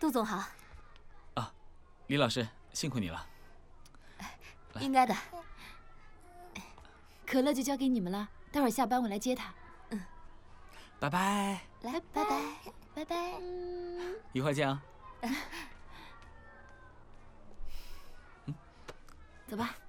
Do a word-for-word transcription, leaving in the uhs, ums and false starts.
杜总好。 啊，李老师，辛苦你了。 应该的。 可乐就交给你们了，待会儿下班我来接他。 嗯， 拜拜。 来，拜拜，拜拜。 一会儿见啊。 走吧。